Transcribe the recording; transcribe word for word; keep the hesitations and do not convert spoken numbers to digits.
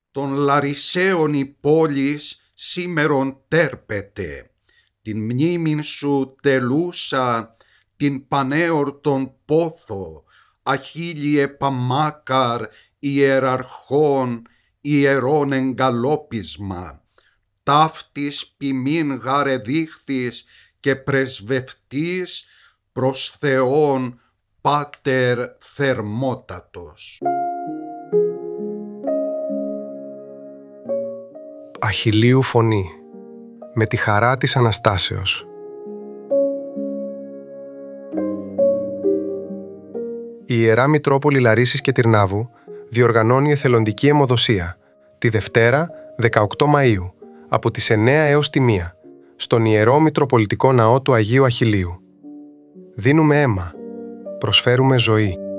των Λαρισαίων η πόλης σήμερον τέρπεται. Την μνήμην σου τελούσα, την πανέορτον πόθο, Αχίλιε Παμάκαρ ιεραρχών ιερών εγκαλόπισμα, ταύτης ποιμήν γαρεδείχθης και πρεσβευτής προς Θεόν Πάτερ θερμότατος. Αχιλλείου φωνή, με τη χαρά της Αναστάσεως. Η Ιερά Μητρόπολη Λαρίσης και Τυρνάβου διοργανώνει εθελοντική αιμοδοσία τη Δευτέρα δεκαοκτώ Μαΐου από τις εννέα έως τη μία στον Ιερό Μητροπολιτικό Ναό του Αγίου Αχιλλείου. Δίνουμε αίμα, προσφέρουμε ζωή.